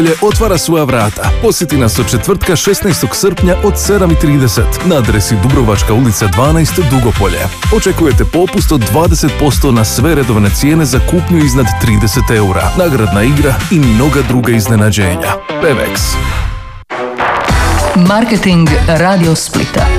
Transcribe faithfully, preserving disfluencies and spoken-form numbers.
otvara svoja vrata. Posjeti nas od četvrtka šesnaestog srpnja od sedam i trideset na adresi Dubrovačka ulica dvanaest Dugopolje. Očekujete popust od dvadeset posto na sve redovne cijene za kupnju iznad trideset eura, nagradna igra i mnoga druga iznenađenja. Pevex. Marketing Radio Splita.